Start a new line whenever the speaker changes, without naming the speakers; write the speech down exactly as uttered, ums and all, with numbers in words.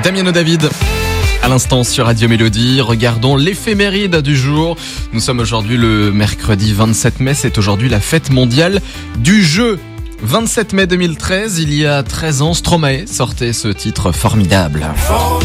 Damiano David. À l'instant sur Radio Mélodie, regardons l'éphéméride du jour. Nous sommes aujourd'hui le mercredi vingt-sept mai, c'est aujourd'hui la fête mondiale du jeu. vingt-sept mai deux mille treize, il y a treize ans, Stromae sortait ce titre formidable.